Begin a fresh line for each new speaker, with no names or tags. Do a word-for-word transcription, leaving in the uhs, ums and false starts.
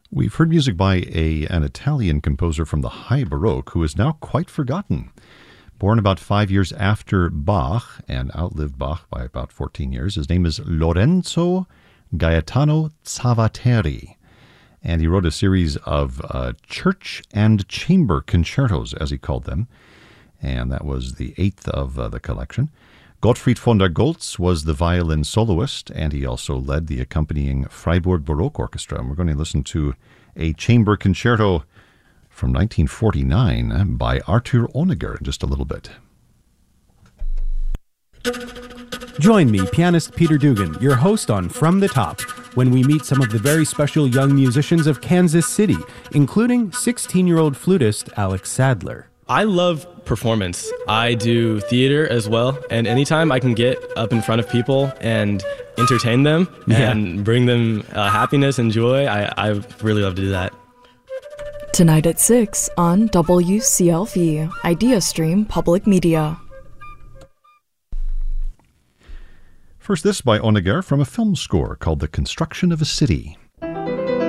We've heard music by a, an Italian composer from the High Baroque who is now quite forgotten. Born about five years after Bach and outlived Bach by about fourteen years, his name is Lorenzo Gaetano Zavatteri. And he wrote a series of uh, church and chamber concertos, as he called them. And that was the eighth of uh, the collection. Gottfried von der Goltz was the violin soloist, and he also led the accompanying Freiburg Baroque Orchestra. And we're going to listen to a chamber concerto from nineteen forty-nine by Arthur Honegger in just a little bit.
Join me, pianist Peter Dugan, your host on From the Top, when we meet some of the very special young musicians of Kansas City, including sixteen-year-old flutist Alex Sadler.
I love performance. I do theater as well, and anytime I can get up in front of people and entertain them
Yeah.
and bring them uh, happiness and joy, I, I really love to do that.
Tonight at six on W C L V, IdeaStream Public Media.
First, this by Honegger from a film score called The Construction of a City.